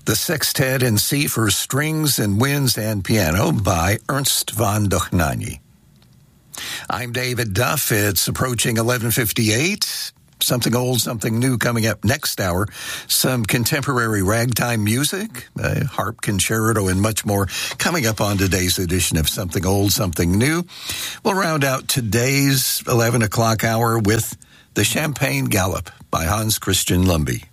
The Sextet in C for Strings and Winds and Piano by Ernst von Dohnanyi. I'm David Duff. It's approaching 11:58. Something old, something new coming up next hour. Some contemporary ragtime music, a harp concerto, and much more coming up on today's edition of Something Old, Something New. We'll round out today's 11 o'clock hour with The Champagne Galop by Hans Christian Lumby.